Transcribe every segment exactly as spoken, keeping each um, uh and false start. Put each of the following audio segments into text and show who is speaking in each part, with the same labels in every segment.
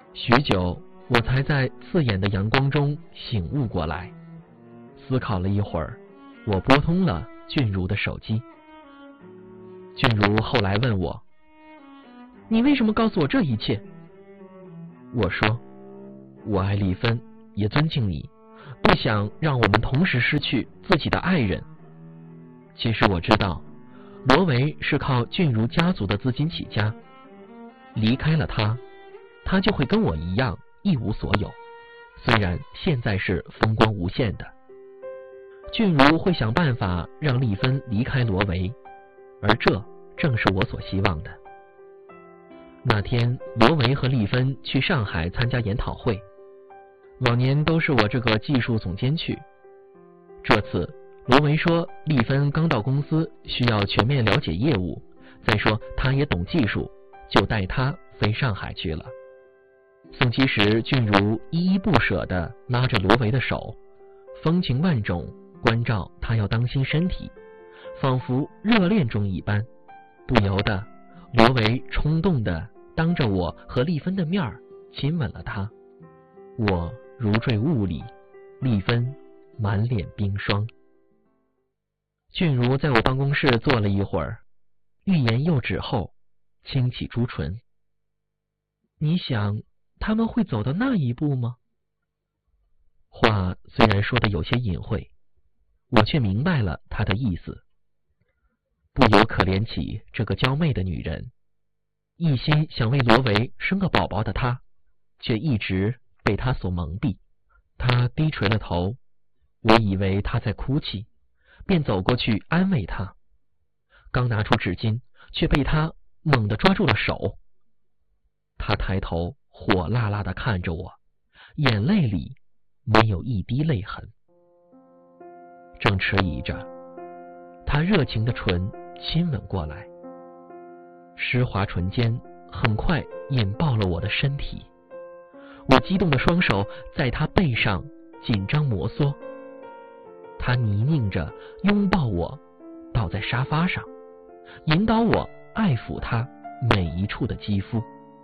Speaker 1: 许久，我才在刺眼的阳光中醒悟过来。思考了一会儿，我拨通了俊如的手机。俊如后来问我：你为什么告诉我这一切？我说：我爱丽芬，也尊敬你，不想让我们同时失去自己的爱人。其实我知道，罗维是靠俊如家族的资金起家，离开了他，他就会跟我一样一无所有，虽然现在是风光无限的。俊如会想办法让丽芬离开罗维，而这正是我所希望的。那天，罗维和丽芬去上海参加研讨会，往年都是我这个技术总监去。这次罗维说丽芬刚到公司，需要全面了解业务，再说他也懂技术，就带他飞上海去了。送机时，俊如依依不舍地拉着罗维的手，风情万种，关照他要当心身体，仿佛热恋中一般。不由得，罗维冲动地当着我和丽芬的面儿亲吻了她。我如坠雾里，丽芬满脸冰霜。俊如在我办公室坐了一会儿，欲言又止后，轻启朱唇。你想他们会走到那一步吗？话虽然说得有些隐晦，我却明白了他的意思。不由可怜起这个娇媚的女人，一心想为罗维生个宝宝的她，却一直被他所蒙蔽。她低垂了头，我以为她在哭泣，便走过去安慰她。刚拿出纸巾，却被她猛地抓住了手。她抬头火辣辣地看着我，眼泪里没有一滴泪痕。正迟疑着，她热情的唇亲吻过来，湿滑唇间很快引爆了我的身体。我激动的双手在她背上紧张摩挲，她泥泞着拥抱我，倒在沙发上，引导我爱抚她每一处的肌肤。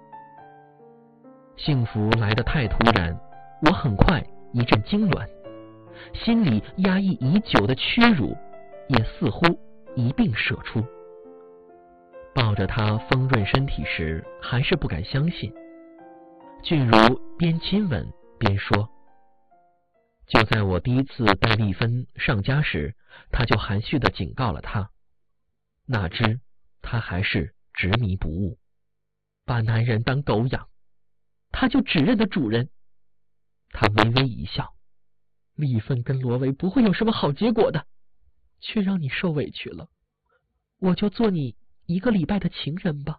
Speaker 1: 幸福来得太突然，我很快一阵痉挛，心里压抑已久的屈辱也似乎一并射出。抱着她丰润身体时，还是不敢相信。俊如边亲吻边说：就在我第一次带丽芬上家时，他就含蓄地警告了她，哪知她还是执迷不悟，把男人当狗养，他就只认得主人。他微微一笑：丽芬跟罗维不会有什么好结果的，却让你受委屈了，我就做你一个礼拜的情人吧。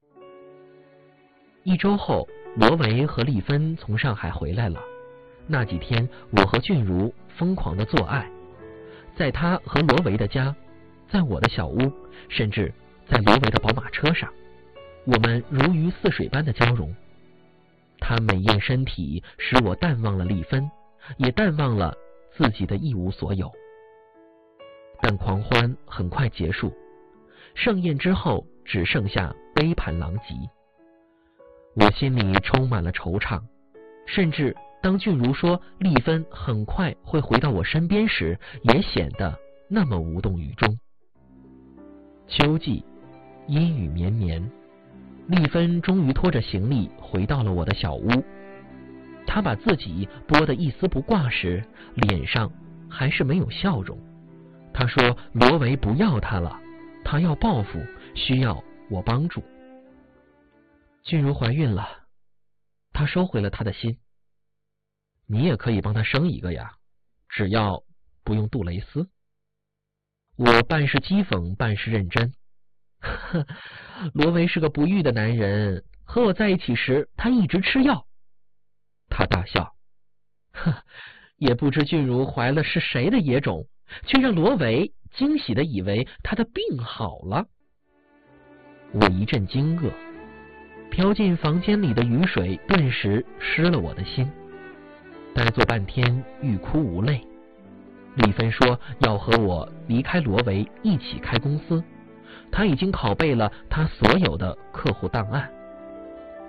Speaker 1: 一周后，罗维和丽芬从上海回来了。那几天，我和俊如疯狂地做爱，在他和罗维的家，在我的小屋，甚至在罗维的宝马车上，我们如鱼似水般的交融。他美艳身体使我淡忘了丽芬，也淡忘了自己的一无所有。但狂欢很快结束，盛宴之后只剩下杯盘狼藉。我心里充满了惆怅，甚至当俊如说丽芬很快会回到我身边时，也显得那么无动于衷。秋季，阴雨绵绵，丽芬终于拖着行李回到了我的小屋。她把自己剥得一丝不挂时，脸上还是没有笑容。她说罗维不要她了，她要报复，需要我帮助。俊如怀孕了，她收回了她的心。你也可以帮她生一个呀，只要不用杜蕾斯。我半是讥讽，半是认真。呵，罗维是个不育的男人，和我在一起时，他一直吃药。他大笑，呵，也不知俊如怀了是谁的野种，却让罗维惊喜地以为他的病好了。我一阵惊愕，飘进房间里的雨水顿时湿了我的心，呆坐半天，欲哭无泪。丽芬说要和我离开罗维，一起开公司。他已经拷贝了他所有的客户档案。他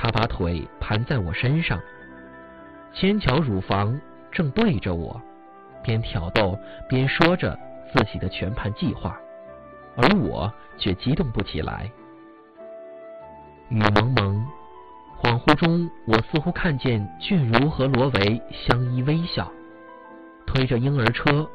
Speaker 1: 他把腿盘在我身上，纤巧乳房正对着我，边挑逗边说着自己的全盘计划，而我却激动不起来。雨蒙蒙，恍惚中我似乎看见俊如和罗维相依微笑，推着婴儿车